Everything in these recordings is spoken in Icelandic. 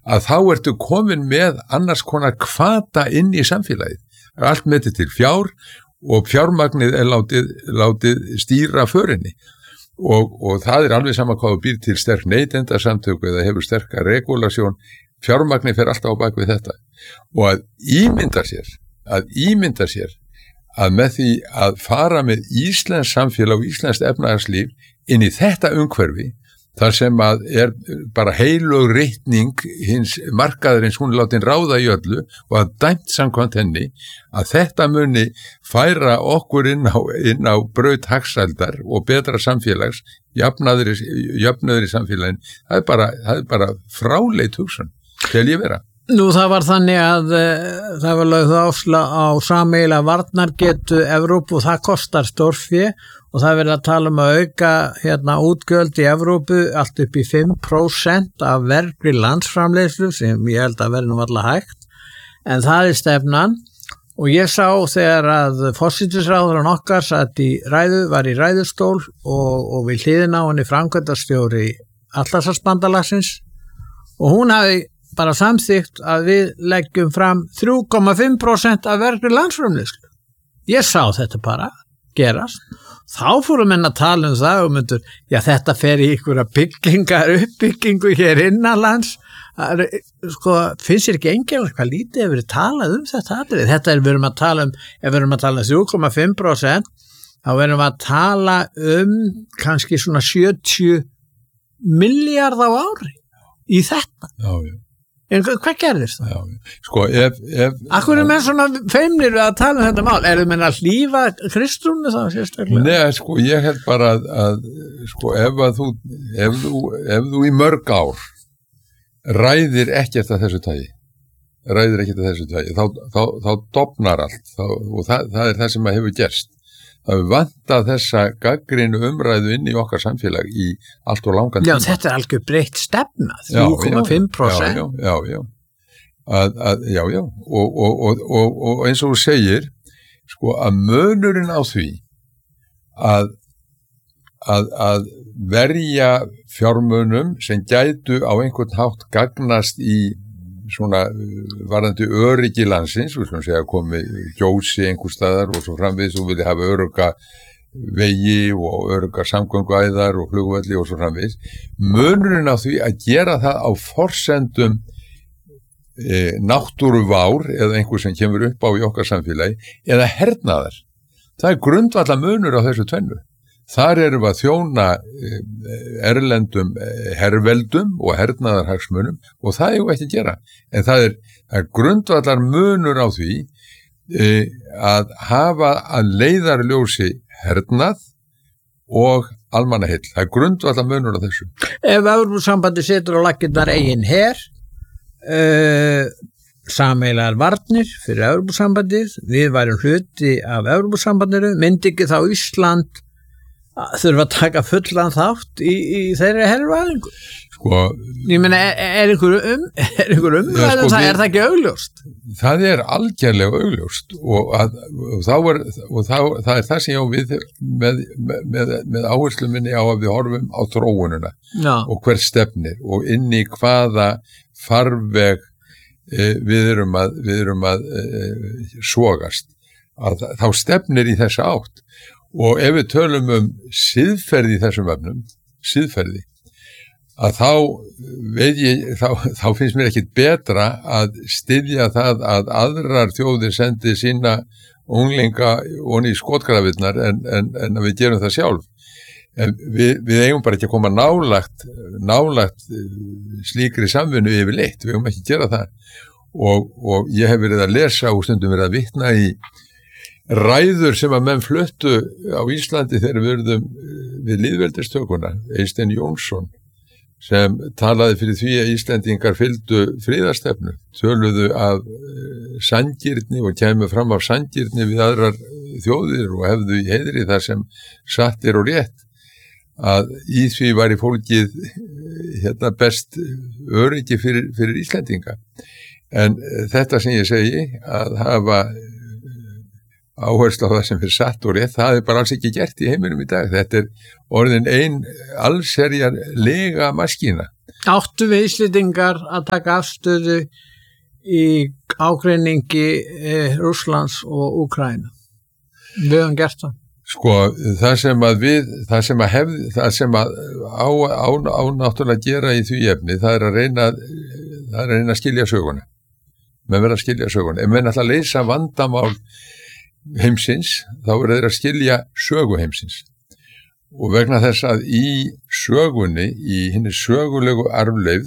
að þá ertu komin með annars konar hvata inn í samfélagið. Allt með þetta til fjár og fjármagnið látið stýra förinni. Og það alveg sama hvað þú býr til sterk neytendasamtök eða hefur sterka regulasjón, fjármagnið fer alltaf á bak við þetta. Og að ímynda sér að með því að fara með íslenskt samfélag og íslenskt efnahagslíf inn í þetta umhverfi, þar sem að bara heilög ritning hins markaðarins, hún látin ráða í öllu og að dæmt samkvæmt henni, að þetta muni færa okkur inn á braut hagsældar og betra samfélags, jöfnuður í samfélagin, það er bara fráleit hugsun, tel ég vera. Nú það var þannig að það var lögð áhersla á sameiginlega varnargetu Evrópu og það kostar stórfé og það verið að tala að auka útgjöld í Evrópu allt upp í 5% af vergri landsframleiðslu sem ég held að verði nú alltaf hægt, en það stefnan og ég sá þegar að forsætisráðherrann okkar var í ræðustól og við hliðina á henni framkvæmdastjóri Atlantshafsbandalagsins og hún hafi bara samþykkt að við leggjum fram 3,5% af vergri landsframleiðslu. Ég sá þetta bara gerast. Þá fórum menn að tala það og myndur, þetta fer í einhverja uppbyggingu hér innanlands. Sko, finnst þér ekki engilega hvað lítið hefur verið talað þetta atriði? Þetta við erum að tala ef við erum að tala 3,5%, þá verðum við að tala kannski svona 70 milljarð á ári í þetta. Já. En hvað gerðist það? Já, sko, Akkur menn svona feimnir við að tala þetta mál? Menn að hlífa Kristrúnu það sérstaklega? Nei, sko, ég held bara að sko, ef þú í mörg ár ræðir ekkert af þessu tagi, þá dofnar allt, og það er það sem að hefur gerst. Það hefur vantað þessa gagnrýnu umræðu inn í okkar samfélag í allt og langan tíma. Já, þetta er algjör breytt stefna, 3,5%. Já. Og eins og þú segir, sko, að munurinn á því að verja fjármunum sem gætu á einhvern hátt gagnast í svona varðandi öryggi landsins, við skulum segja að komi gjósi einhvers staðar og svo framvegis og vilja hafa örugga vegi og örugga samgönguæðar og flugvelli og svo framvegis. Munurinn á því að gera það á forsendum náttúruvár eða einhver sem kemur upp á í okkar samfélagi eða hernaðar. Það grundvallar munur á þessu tvennu. Þar erum við að þjóna erlendum herveldum og hernaðarhagsmunum og það er ekki að gera. En það er grundvallar munur á því að hafa að leiðarljósi hernað og almannaheill. Það er grundvallar munur á þessu. Ef Evrópusambandið setur á laggirnar eigin her, sameiginlegar varnir fyrir Evrópusambandið, við værum hluti af Evrópusambandinu, myndi ekki þá Ísland þurfa að taka fullan þátt í þeirri hervæðingu? Sko, ég meina, er einhver umræðum það, er það ekki augljóst? Það er algjörlega augljóst og það er það sem ég á við með áherslu minni á að við horfum á þróunina og hver stefnir og inn í hvaða farveg við erum að sogast. Þá stefnir í þessa átt. Og ef við tölum siðferði í þessum efnum, að þá finnst mér ekkit betra að styðja það að aðrar þjóðir sendi sína unglinga onni í skotgrafirnar en að við gerum það sjálf. En við eigum bara ekki að koma nálægt slíkri samvinnu yfirleitt, við eigum ekki að gera það. Og ég hef verið að lesa og stundum verið að vitna í ræður sem að menn fluttu á Íslandi þegar við verðum við lýðveldistökuna, Eysteinn Jónsson sem talaði fyrir því að Íslendingar fylgdu friðarstefnu, töluðu af sanngirni og kæmu fram af sanngirni við aðrar þjóðir og hefðu í heiðri þar sem satt og rétt, að í því væri fólkið best öryggi fyrir Íslendinga. En þetta sem ég segi, að hafa áherslu á það sem fyrir satt og rétt, það er bara alls ekki gert í heiminum í dag. Þetta er orðin ein allserjar lega maskína Áttu við Íslendingar að taka afstöðu í ágreiningi Rússlands og Úkraínu? Við höfum gert það. Sko, það sem á náttúrulega gera í því efni, það er að reyna að skilja söguna. Menn verða að skilja söguna. Ef menn ætla að leysa vandamál heimsins, þá verður þeir að skilja sögu heimsins. Og vegna þess að í sögunni, í hinni sögulegu arfleifð,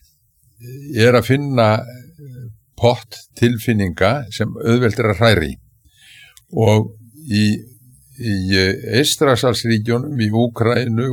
er að finna pott tilfinninga sem auðvelt er að hræri. Og í Eystrasaltsríkjunum, í Úkraínu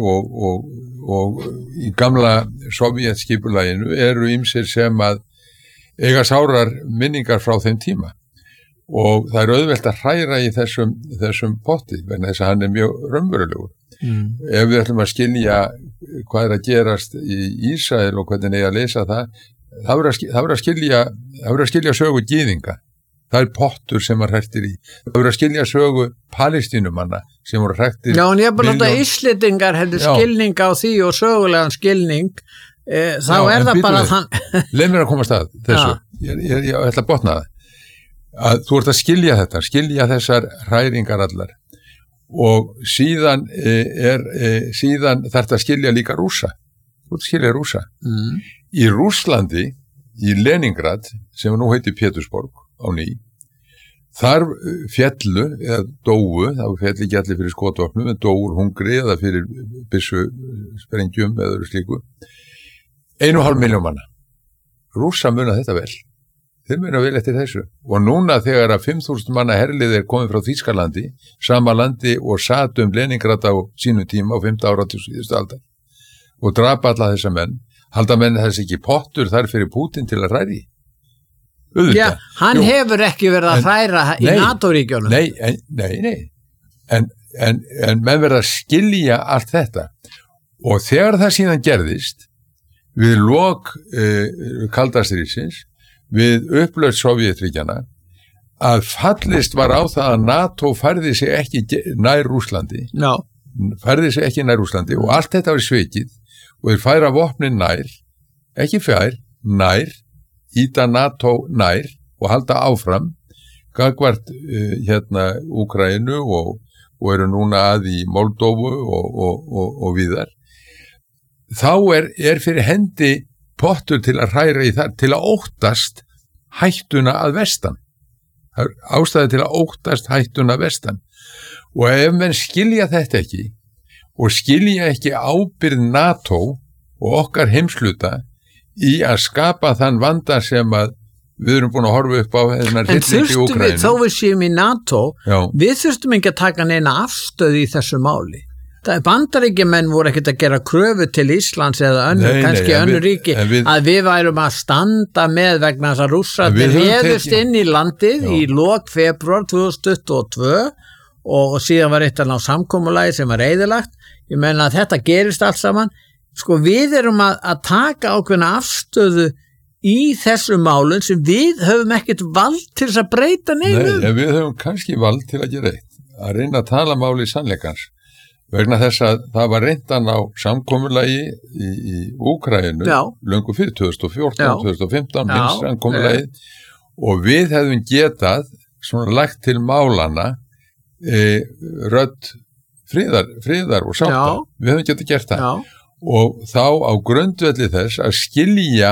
og í gamla sovjetskipulaginu eru ýmsir sem að eiga sárar minningar frá þeim tíma. Og það er auðvelt að hræra í þessum potti, vegna þess að hann er mjög raunverulegur. Ef við ætlum að skilja hvað er að gerast í Ísrael og hvernig er að leysa það verður að skilja sögu gyðinga. Það er pottur sem var hrættir í. Það verður að skilja sögu palestínumanna sem voru hrættir. Já, en ég er bara að Íslendingar hefði skilning á því og sögulegan skilning, þá er það bara þann. Leif mér að komast að þessu. Ég ætla að botna það. Að þú ert að skilja þessar hræringar allar. Og síðan þarf að skilja líka Rússa. Þú ert að skilja Rússa. Í Rússlandi, í Leningrad, sem nú heitir Pétursborg á ný, þar fjallu eða dóu, það fjalli ekki allir fyrir skotvopnum, en dóur hungri eða fyrir byssusprengjum eða slíku, 1,5 milljón manna. Rússa muna þetta vel. Þeir muna vel eftir þessu. Og núna þegar að 5.000 manna herlið er komið frá Þýskalandi, sama landi og sat Leningrad á sínum tíma á 5. áratug síðustu aldar og drapa alla þessa menn, halda menn þess ekki pottur þar fyrir Pútín til að hræri. Já, hann hefur ekki verið að hræra í NATO-ríkjónum. Nei. En menn verið að skilja allt þetta. Og þegar það síðan gerðist, við lok kalda stríðsins, við upplausn Sovétríkjanna, að fallist var á það að NATO færði sig ekki nær Rússlandi. Færði sig ekki nær Rússlandi og allt þetta var svikið og þeir færa vopnin nær, ekki fjær, nær, íta NATO nær og halda áfram gagvart Úkraínu og eru núna að í Moldóvu og víðar. Þá er fyrir hendi pottur til að hræra í þar, til að óttast hættuna að vestan. Það er ástæði til að óttast hættuna að vestan. Og ef menn skilja þetta ekki og skilja ekki ábyrgð NATO og okkar heimsluta í að skapa þann vanda sem að við erum búin að horfa upp á þennan hrylling í Úkraínu. En þó við séum í NATO, við þurftum ekki að taka neina afstöðu í þessu máli. Bandaríkjamenn voru ekkert að gera kröfu til Íslands eða kannski önnur ríki að við værum að standa með vegna þess að Rússarnir réðust inn í landið í lok febrúar 2022 og síðan var eitt að ná samkomulagi sem var eyðilagt. Ég meina að þetta gerist allt saman. Sko við erum að taka ákveðna afstöðu í þessu málun sem við höfum ekkert vald til þess að breyta neinu. Nei, við höfum kannski vald til að gera eitt, að reyna að tala máli sannleikans. Vegna þess að það var reyndan á samkomulagi í Úkraínu löngu fyrir 2014, 2015 minnst samkomulagi og við hefðum getað svona lagt til málana rödd friðar og sátta. Við hefðum getað gert það. Og þá á grundvelli þess að skilja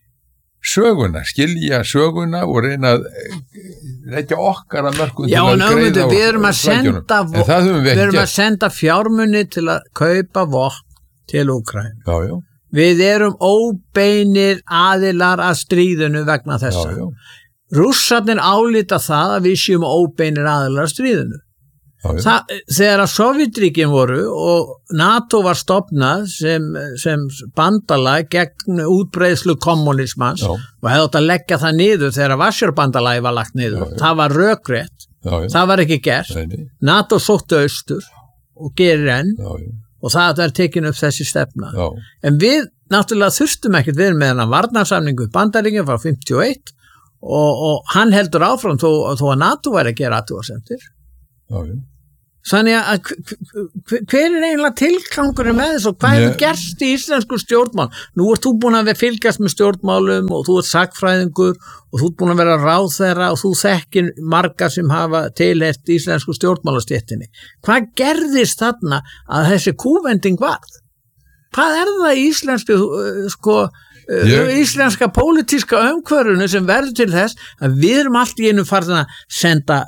söguna og reyna að leggja okkar að mörgum til að greiða við erum að senda fjármuni til að kaupa vopn til Úkraínu. Við erum óbeinir aðilar að stríðinu vegna þessa. Rússarnir álíta það að við séum óbeinir aðilar að stríðinu. Þegar að Sovétríkin voru og NATO var stofnað sem bandalag gegn útbreiðslu kommunismans og hefði átt að leggja það niður þegar að Varsjárbandalagi var lagt niður. Það var rökrétt, það var ekki gert. NATO sótti austur og gerir enn og það er tekin upp þessi stefna. En við náttúrulega þurftum ekkert við með þennan varnarsamningu Bandaríkjunum frá 51 og hann heldur áfram þó að NATO væri að gera athugasemdir. Þannig að hver eiginlega tilgangurinn með þess og hvað hefur gerst í íslensku stjórnmál? Nú ert þú búin að fylgjast með stjórnmálum og þú ert sakfræðingur og þú ert búin að vera ráðherra og þú þekkir marga sem hafa tilheyrt íslensku stjórnmálastéttinni. Hvað gerðist þarna að þessi kúvending varð? Hvað það í íslensku, íslenska pólitíska umhverfinu sem verður til þess að við erum allt í einu farin að senda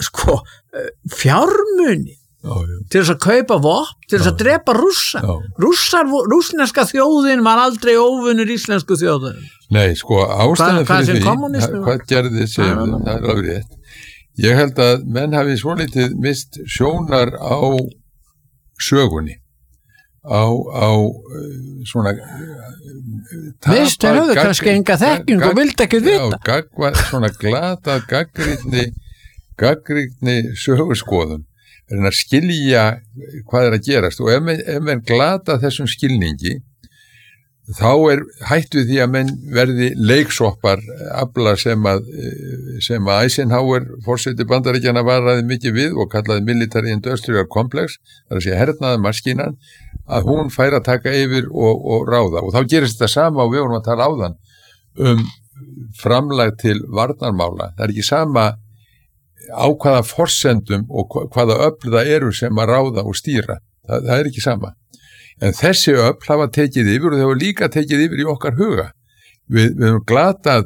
fjármuni til þess að kaupa vopn, til þess að drepa Rússa. Rússneska þjóðin var aldrei óvinnur íslensku þjóðin. Nei, ástæðan fyrir því, hvað gerði sem það alveg rétt. Ég held að menn hafi svolítið mist sjónar á sögunni, á svona Vist, það höfðu kannski enga þekking og vildi ekki vita. Svona glatað gagnrýni sögurskoðun er að skilja hvað er að gerast og ef menn glata þessum skilningi þá hættu því að menn verði leiksoppar afla sem að Eisenhower forseti Bandaríkjanna varaði mikið við og kallaði military industrial complex, það er að segja hernaða maskínan, að hún fær að taka yfir og ráða og þá gerist þetta sama og við vorum að tala áðan framlag til varnarmála. Það er ekki sama á hvaða forsendum og hvaða öfl það eru sem að ráða og stýra. Það er ekki sama. En þessi öfl hafa tekið yfir og þau hafa líka tekið yfir í okkar huga. Við höfum glatað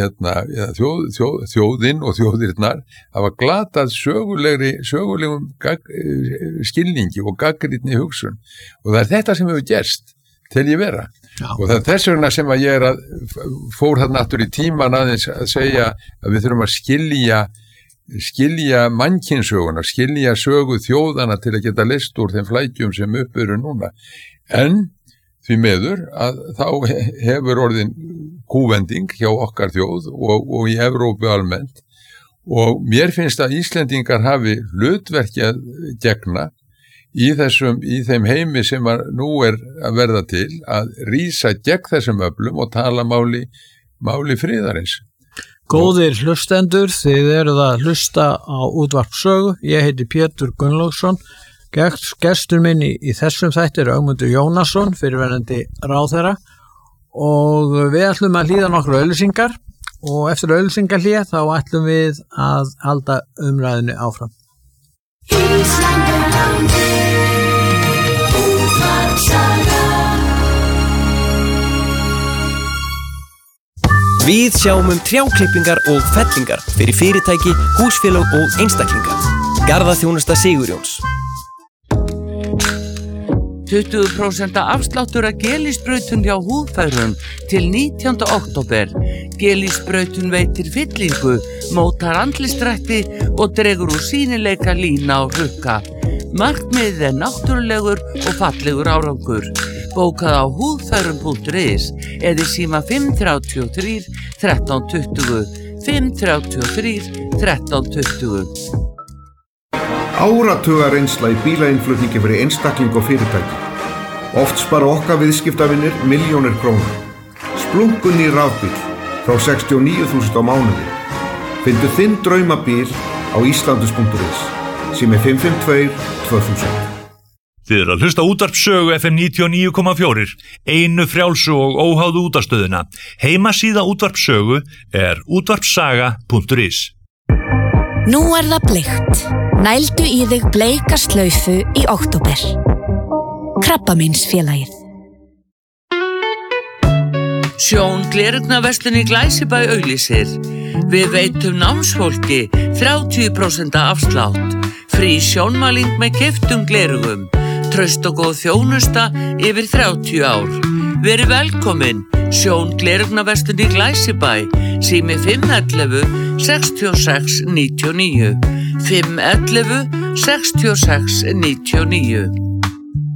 þjóðin og þjóðirnar hafa glatað sögulegum skilningi og gagnrýni hugsun og það er þetta sem hefur gerst til ég vera. Og það er þess vegna sem að ég fór þarna aftur í tíman aðeins að segja að við þurfum að skilja mannkynsöguna, skilja sögu þjóðana til að geta list úr þeim flækjum sem upp eru núna. En því miður að þá hefur orðin kúvending hjá okkar þjóð og í Evrópu almennt og mér finnst að Íslendingar hafi hlutverki að gegna í þeim heimi sem nú er að verða til að rísa gegn þessum öflum og tala máli friðarins. Góðir hlustendur, þið eruð að hlusta á Útvarp Sögu. Ég heiti Pétur Gunnlaugsson. Gestur minn í þessum þætti er Ögmundur Jónasson, fyrrverandi ráðherra og við ætlum að hlýða nokkru auglýsingar og eftir auglýsingarhlé þá ætlum við að halda umræðinu áfram. Við sjáum trjáklippingar og fellingar fyrir fyrirtæki, húsfélög og einstaklinga. Garðaþjónusta Sigurjóns. 20% afsláttur af gelísbrautun hjá húðfærum til 19. október. Gelísbrautun veitir fyllingu, mótar andlitsdrætti og dregur úr sýnileika lína og hrukka. Markmiðið er náttúrulegur og fallegur árangur. Bókað á húðfærum.is eða síma 533 1320 533 1320. Áratuga reynsla í bílainnflutningi fyrir einstakling og fyrirtæki. Oft spara okkar viðskiptavinir milljónir króna. Splungun í rafbíl frá 69.000 á mánuði. Fyndu þinn draumabíl á islandus.is sími 552 2000. Þið eru að hlusta Útvarp Sögu FM 99,4, einu frjálsu og óháðu útvarpsstöðina. Heimasíða Útvarp Sögu er útvarpsaga.is. Nú er það bleikt. Nældu í þig bleika slaufu í október. Krabbameinsfélagið. Sjón gleraugnarverslun í Glæsibæ auglýsir. Við veitum námsfólki 30% afslátt. Frí sjónmæling með keyptum gleraugum. Traust og góð þjónusta yfir 30 ár. Verið velkomin. Sjón gleraugnarverslun í Glæsibæ. Sími 511 66 99. 511 66 99.